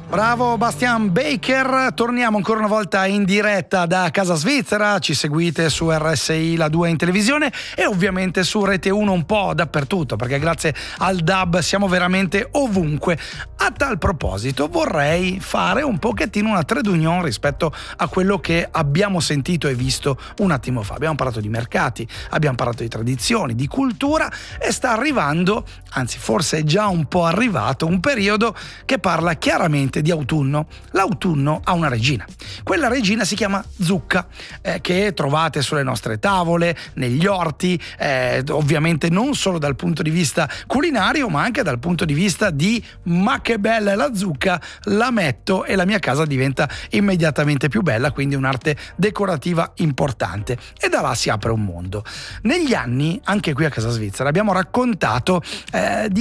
Bravo Bastian Baker, torniamo ancora una volta in diretta da casa svizzera, ci seguite su RSI La 2 in televisione e ovviamente su Rete 1 un po' dappertutto, perché grazie al DAB siamo veramente ovunque. A tal proposito vorrei fare un pochettino una trait d'union rispetto a quello che abbiamo sentito e visto un attimo fa. Abbiamo parlato di mercati, abbiamo parlato di tradizioni, di cultura e sta arrivando, anzi forse è già un po' arrivato, un periodo che parla chiaramente di autunno. L'autunno ha una regina. Quella regina si chiama zucca, che trovate sulle nostre tavole, negli orti, ovviamente non solo dal punto di vista culinario, ma anche dal punto di vista di ma che bella è la zucca, la metto e la mia casa diventa immediatamente più bella, quindi un'arte decorativa importante. E da là si apre un mondo. Negli anni, anche qui a casa svizzera, abbiamo raccontato di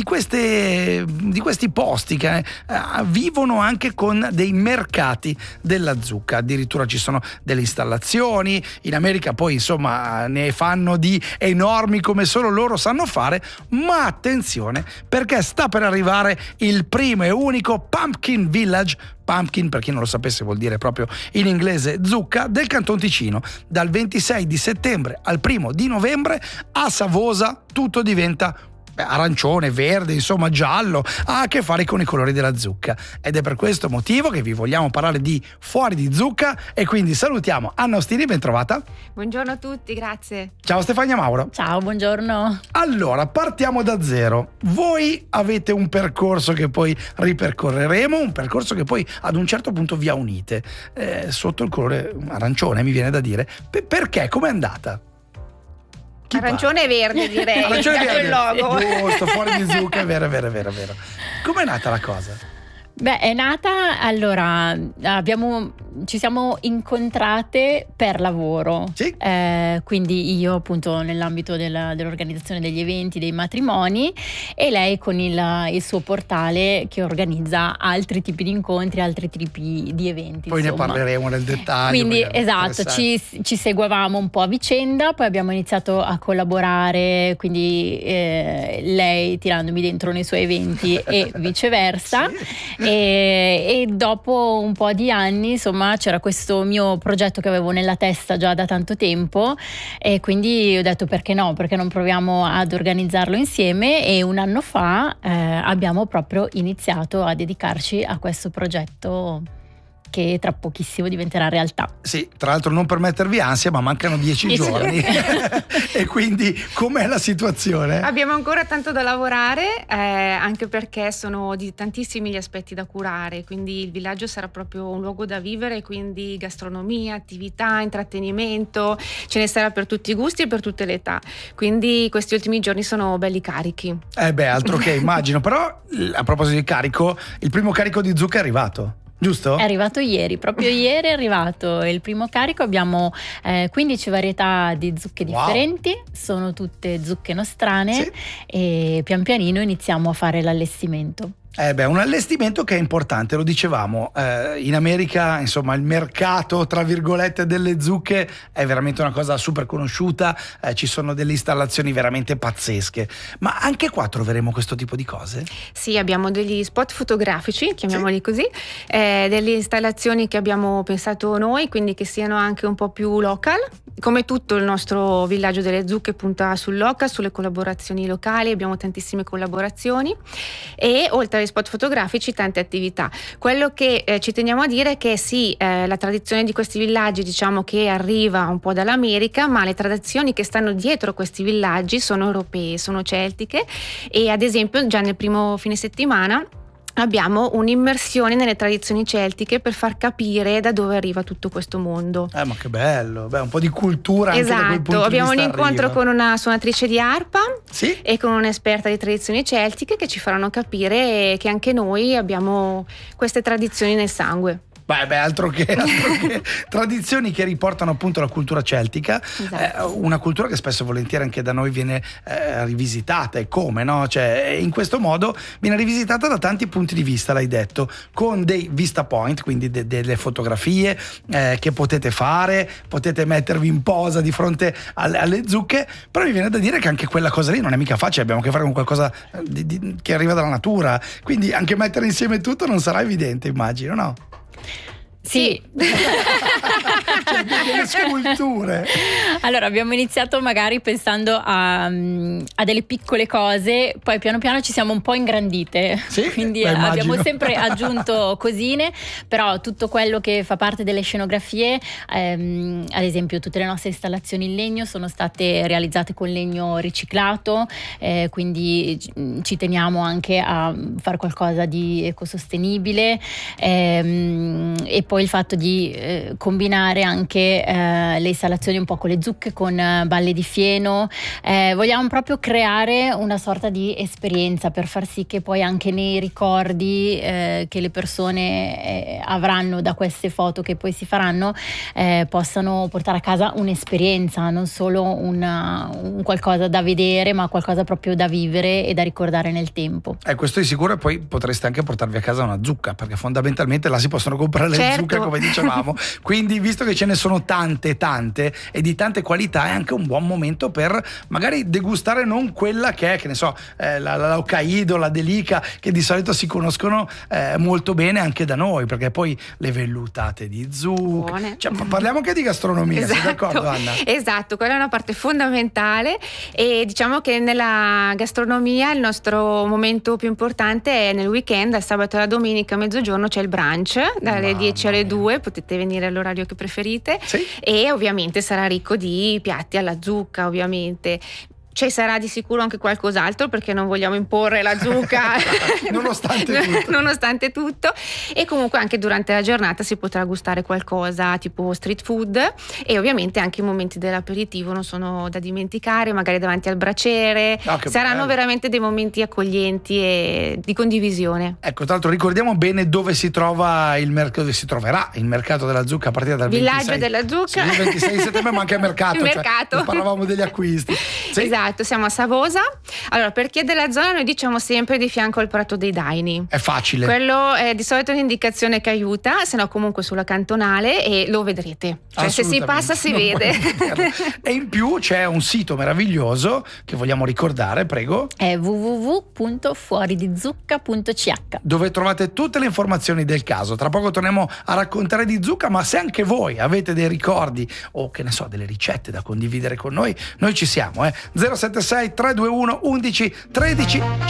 questi posti che vivono anche con dei mercati della zucca, addirittura ci sono delle installazioni, in America poi insomma ne fanno di enormi come solo loro sanno fare, ma attenzione perché sta per arrivare il primo e unico Pumpkin Village. Pumpkin, per chi non lo sapesse, vuol dire proprio in inglese zucca, del Canton Ticino. Dal 26 di settembre al 1 di novembre a Savosa tutto diventa arancione, verde, insomma giallo, ha a che fare con i colori della zucca, ed è per questo motivo che vi vogliamo parlare di Fuori di Zucca, e quindi salutiamo Anna Ostini, ben trovata. Buongiorno a tutti, grazie. Ciao Stefania Mauro. Ciao, buongiorno. Allora, partiamo da zero. Voi avete un percorso che poi ripercorreremo, un percorso che poi ad un certo punto vi ha unite sotto il colore arancione, mi viene da dire. Perché? Com'è andata? Chi arancione e verde, direi. Arancione e verde. Il logo. Giusto, Fuori di Zucca, è vero. Com'è nata la cosa? Beh, è nata, allora, ci siamo incontrate per lavoro, sì. Quindi io appunto nell'ambito dell'organizzazione degli eventi, dei matrimoni, e lei con il suo portale che organizza altri tipi di incontri, altri tipi di eventi. Poi insomma. Ne parleremo nel dettaglio. Quindi esatto, ci seguivamo un po' a vicenda, poi abbiamo iniziato a collaborare, quindi lei tirandomi dentro nei suoi eventi e viceversa. Sì. E dopo un po' di anni, insomma, c'era questo mio progetto che avevo nella testa già da tanto tempo, e quindi ho detto perché non proviamo ad organizzarlo insieme, e un anno fa abbiamo proprio iniziato a dedicarci a questo progetto che tra pochissimo diventerà realtà. Sì, tra l'altro non per mettervi ansia, ma mancano 10 giorni. E quindi com'è la situazione? Abbiamo ancora tanto da lavorare, anche perché sono di tantissimi gli aspetti da curare, quindi il villaggio sarà proprio un luogo da vivere, quindi gastronomia, attività, intrattenimento, ce ne sarà per tutti i gusti e per tutte le età, quindi questi ultimi giorni sono belli carichi. Altro che immagino. Però a proposito di carico, il primo carico di zucca è arrivato, giusto? È arrivato ieri, proprio ieri è arrivato il primo carico. Abbiamo 15 varietà di zucche differenti, sono tutte zucche nostrane, sì. E pian pianino iniziamo a fare l'allestimento. Un allestimento che è importante, lo dicevamo, in America insomma il mercato tra virgolette delle zucche è veramente una cosa super conosciuta, ci sono delle installazioni veramente pazzesche, ma anche qua troveremo questo tipo di cose? Sì, abbiamo degli spot fotografici, chiamiamoli così, delle installazioni che abbiamo pensato noi, quindi che siano anche un po' più local. Come tutto il nostro villaggio delle zucche punta sul local, sulle collaborazioni locali, abbiamo tantissime collaborazioni e oltre agli spot fotografici tante attività. Quello che ci teniamo a dire è che sì, la tradizione di questi villaggi diciamo che arriva un po' dall'America, ma le tradizioni che stanno dietro questi villaggi sono europee, sono celtiche, e ad esempio già nel primo fine settimana abbiamo un'immersione nelle tradizioni celtiche per far capire da dove arriva tutto questo mondo. Ma che bello, un po' di cultura anche esatto, da quel punto abbiamo di vista un incontro arriva. con una suonatrice di arpa, sì? E con un'esperta di tradizioni celtiche che ci faranno capire che anche noi abbiamo queste tradizioni nel sangue. Beh, altro che tradizioni che riportano appunto la cultura celtica, esatto. Una cultura che spesso e volentieri anche da noi viene rivisitata, e come, no? Cioè, in questo modo viene rivisitata da tanti punti di vista, l'hai detto, con dei vista point, quindi delle fotografie che potete fare, potete mettervi in posa di fronte alle zucche, però mi viene da dire che anche quella cosa lì non è mica facile, abbiamo a che fare con qualcosa che arriva dalla natura, quindi anche mettere insieme tutto non sarà evidente, immagino, no? Sì. Cioè, delle sculture. Allora, abbiamo iniziato magari pensando a delle piccole cose, poi piano piano ci siamo un po' ingrandite, sì? Quindi abbiamo sempre aggiunto cosine, però tutto quello che fa parte delle scenografie, ad esempio tutte le nostre installazioni in legno sono state realizzate con legno riciclato, quindi ci teniamo anche a fare qualcosa di ecosostenibile, e poi il fatto di combinare anche le installazioni un po' con le zucche, con balle di fieno, vogliamo proprio creare una sorta di esperienza per far sì che poi anche nei ricordi che le persone avranno da queste foto che poi si faranno possano portare a casa un'esperienza, non solo un qualcosa da vedere, ma qualcosa proprio da vivere e da ricordare nel tempo. Questo di sicuro, e poi potreste anche portarvi a casa una zucca, perché fondamentalmente là si possono comprare le zucche, come dicevamo, quindi visto che ce ne sono tante e di tante qualità, è anche un buon momento per magari degustare non quella che è, che ne so, la Hokkaido, la Delica, che di solito si conoscono molto bene anche da noi, perché poi le vellutate di zucca, cioè, parliamo anche di gastronomia, esatto. Sei d'accordo, Anna? Esatto, quella è una parte fondamentale, e diciamo che nella gastronomia il nostro momento più importante è nel weekend, dal sabato alla domenica a mezzogiorno c'è il brunch dalle 10 alle 2, potete venire all'orario che preferite, sì. E ovviamente sarà ricco di piatti alla zucca, ovviamente. Ci sarà di sicuro anche qualcos'altro, perché non vogliamo imporre la zucca nonostante tutto, e comunque anche durante la giornata si potrà gustare qualcosa tipo street food, e ovviamente anche i momenti dell'aperitivo non sono da dimenticare, magari davanti al braciere, saranno veramente dei momenti accoglienti e di condivisione. Ecco, tra l'altro ricordiamo bene dove si trova dove si troverà il mercato della zucca a partire dal Villaggio della Zucca, il 26 settembre, ma anche a mercato, mercato. Parlavamo degli acquisti, sì. Esatto. Siamo a Savosa. Allora, per chi è della zona noi diciamo sempre di fianco al Prato dei Daini. È facile. Quello è di solito un'indicazione che aiuta, se no comunque sulla cantonale, e lo vedrete. Cioè, se si passa si vede. E in più c'è un sito meraviglioso che vogliamo ricordare, prego. È www.fuoridizucca.ch, dove trovate tutte le informazioni del caso. Tra poco torniamo a raccontare di zucca, ma se anche voi avete dei ricordi o che ne so, delle ricette da condividere con noi ci siamo, 076 321 11 13